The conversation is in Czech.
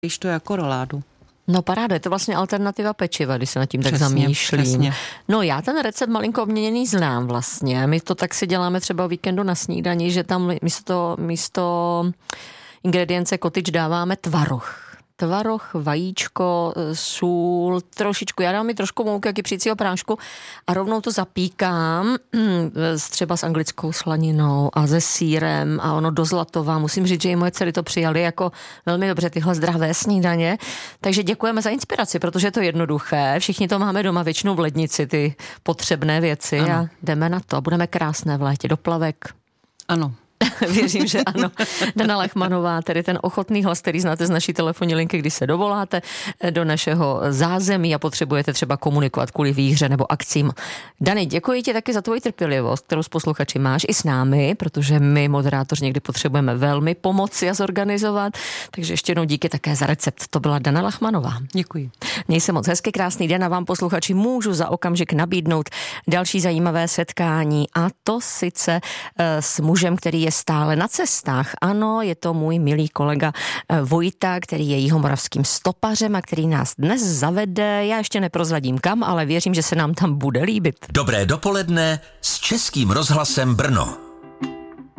Víš to jako roládu. No paráda, je to vlastně alternativa pečiva, když se nad tím tak zamýšlím. Přesně. No já ten recept malinko obměněný znám vlastně. My to tak si děláme třeba o víkendu na snídani, že tam místo ingredience cottage dáváme tvaroh. Tvaroh, vajíčko, sůl, trošičku, já dám mi trošku mouky a kypřícího prášku a rovnou to zapíkám třeba s anglickou slaninou a se sýrem a ono dozlatová. Musím říct, že i moje dcery to přijali jako velmi dobře tyhle zdravé snídaně. Takže děkujeme za inspiraci, protože je to jednoduché. Všichni to máme doma většinou v lednici, ty potřebné věci. Ano. A jdeme na to. Budeme krásné v létě. Do plavek. Ano. Věřím, že ano. Dana Lachmanová, tedy ten ochotný hlas, který znáte z naší telefonní linky, když se dovoláte do našeho zázemí a potřebujete třeba komunikovat kvůli výhře nebo akcím. Dani, děkuji ti taky za tvoji trpělivost, kterou s posluchači máš i s námi, protože my, moderátoři, někdy potřebujeme velmi pomoci a zorganizovat. Takže ještě jednou díky také za recept. To byla Dana Lachmanová. Děkuji. Měj se moc hezky, krásný den a vám, posluchači, můžu za okamžik nabídnout další zajímavé setkání, a to sice s mužem, který je stále na cestách. Ano, je to můj milý kolega Vojta, který je jihomoravským stopařem a který nás dnes zavede. Já ještě neprozradím kam, ale věřím, že se nám tam bude líbit. Dobré dopoledne s Českým rozhlasem Brno.